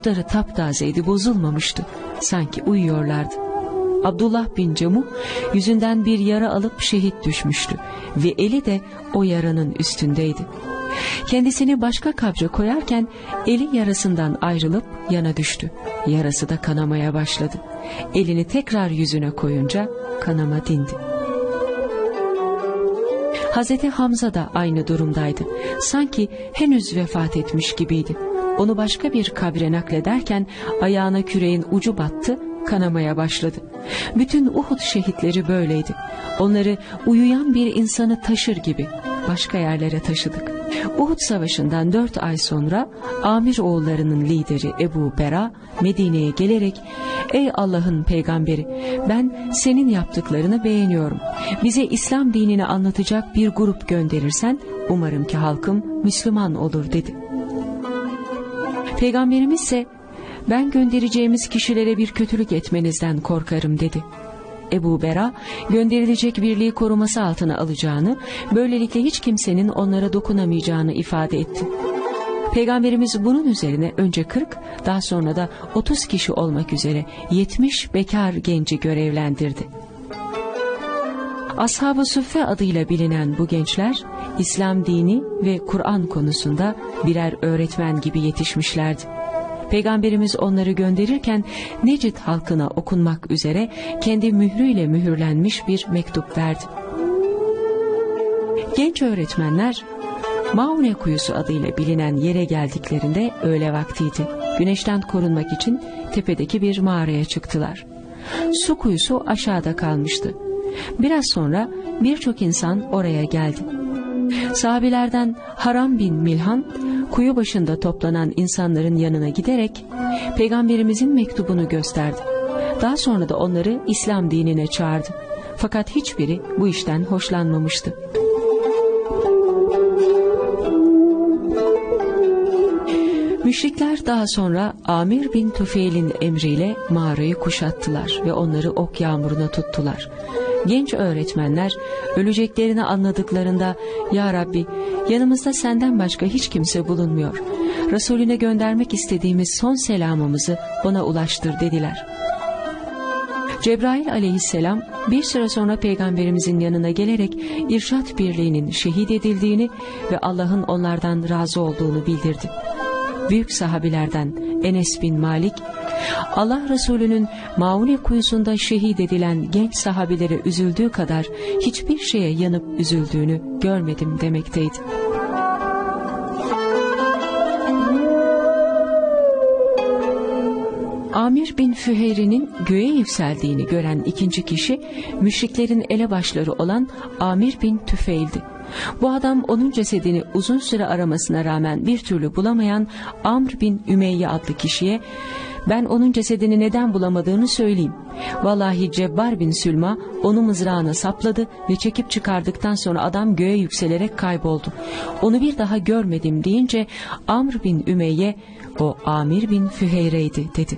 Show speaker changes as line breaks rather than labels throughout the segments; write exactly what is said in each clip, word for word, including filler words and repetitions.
Darı taptazeydi, bozulmamıştı. Sanki uyuyorlardı. Abdullah bin Cemuh yüzünden bir yara alıp şehit düşmüştü ve eli de o yaranın üstündeydi. Kendisini başka kabra koyarken eli yarasından ayrılıp yana düştü. Yarası da kanamaya başladı. Elini tekrar yüzüne koyunca kanama dindi. Hazreti Hamza da aynı durumdaydı. Sanki henüz vefat etmiş gibiydi. Onu başka bir kabre naklederken ayağına küreğin ucu battı, kanamaya başladı. Bütün Uhud şehitleri böyleydi. Onları uyuyan bir insanı taşır gibi başka yerlere taşıdık. Uhud Savaşı'ndan dört ay sonra Amir oğullarının lideri Ebu Bera Medine'ye gelerek "Ey Allah'ın peygamberi, ben senin yaptıklarını beğeniyorum. Bize İslam dinini anlatacak bir grup gönderirsen umarım ki halkım Müslüman olur" dedi. Peygamberimiz ise "Ben göndereceğimiz kişilere bir kötülük etmenizden korkarım" dedi. Ebu Bera gönderilecek birliği koruması altına alacağını, böylelikle hiç kimsenin onlara dokunamayacağını ifade etti. Peygamberimiz bunun üzerine önce kırk, daha sonra da otuz kişi olmak üzere yetmiş bekar genci görevlendirdi. Ashab-ı Suffe adıyla bilinen bu gençler, İslam dini ve Kur'an konusunda birer öğretmen gibi yetişmişlerdi. Peygamberimiz onları gönderirken Necid halkına okunmak üzere kendi mührüyle mühürlenmiş bir mektup verdi. Genç öğretmenler Maune Kuyusu adıyla bilinen yere geldiklerinde öğle vaktiydi. Güneşten korunmak için tepedeki bir mağaraya çıktılar. Su kuyusu aşağıda kalmıştı. Biraz sonra birçok insan oraya geldi. Sahabilerden Haram bin Milhan kuyu başında toplanan insanların yanına giderek Peygamberimizin mektubunu gösterdi. Daha sonra da onları İslam dinine çağırdı. Fakat hiçbiri bu işten hoşlanmamıştı. Müşrikler daha sonra Amir bin Tufeil'in emriyle mağarayı kuşattılar ve onları ok yağmuruna tuttular. Genç öğretmenler öleceklerini anladıklarında "Ya Rabbi, yanımızda senden başka hiç kimse bulunmuyor. Resulüne göndermek istediğimiz son selamımızı ona ulaştır" dediler. Cebrail aleyhisselam bir süre sonra Peygamberimizin yanına gelerek İrşad Birliği'nin şehit edildiğini ve Allah'ın onlardan razı olduğunu bildirdi. Büyük sahabilerden Enes bin Malik, Allah Resulü'nün Maune Kuyusu'nda şehit edilen genç sahabilere üzüldüğü kadar hiçbir şeye yanıp üzüldüğünü görmedim demekteydi. Amir bin Füheyri'nin göğe yükseldiğini gören ikinci kişi müşriklerin elebaşları olan Amir bin Tüfeil'di. Bu adam onun cesedini uzun süre aramasına rağmen bir türlü bulamayan Amr bin Ümeyye adlı kişiye "Ben onun cesedini neden bulamadığını söyleyeyim. Vallahi Cebbar bin Sülma onu mızrağına sapladı ve çekip çıkardıktan sonra adam göğe yükselerek kayboldu. Onu bir daha görmedim" deyince Amr bin Ümeyye "O Amir bin Füheyre'ydi" dedi.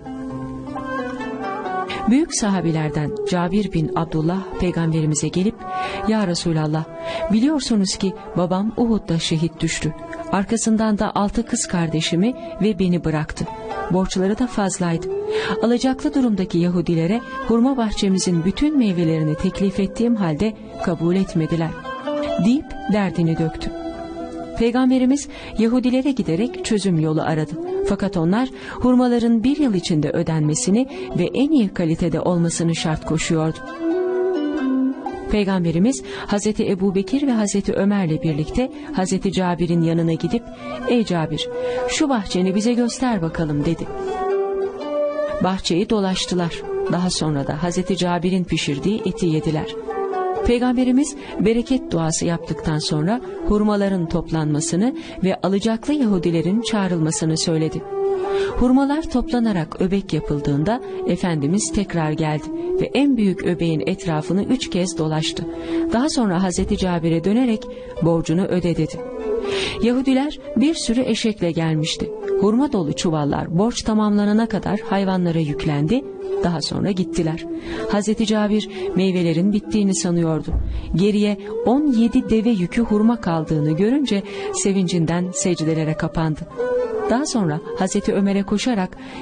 Büyük sahabilerden Cabir bin Abdullah Peygamberimize gelip "Ya Resulallah, biliyorsunuz ki babam Uhud'da şehit düştü. Arkasından da altı kız kardeşimi ve beni bıraktı. Borçları da fazlaydı. Alacaklı durumdaki Yahudilere hurma bahçemizin bütün meyvelerini teklif ettiğim halde kabul etmediler" deyip derdini döktü. Peygamberimiz Yahudilere giderek çözüm yolu aradı. Fakat onlar hurmaların bir yıl içinde ödenmesini ve en iyi kalitede olmasını şart koşuyordu. Peygamberimiz Hazreti Ebubekir ve Hazreti Ömer'le birlikte Hazreti Cabir'in yanına gidip "Ey Cabir, şu bahçeni bize göster bakalım" dedi. Bahçeyi dolaştılar. Daha sonra da Hazreti Cabir'in pişirdiği eti yediler. Peygamberimiz bereket duası yaptıktan sonra hurmaların toplanmasını ve alacaklı Yahudilerin çağrılmasını söyledi. Hurmalar toplanarak öbek yapıldığında Efendimiz tekrar geldi ve en büyük öbeğin etrafını üç kez dolaştı. Daha sonra Hazreti Cabir'e dönerek "Borcunu öde" dedi. Yahudiler bir sürü eşekle gelmişti. Hurma dolu çuvallar borç tamamlanana kadar hayvanlara yüklendi. Daha sonra gittiler. Hazreti Cabir meyvelerin bittiğini sanıyordu. Geriye on yedi deve yükü hurma kaldığını görünce sevincinden secdelere kapandı. Daha sonra Hazreti Ömer'e koşarak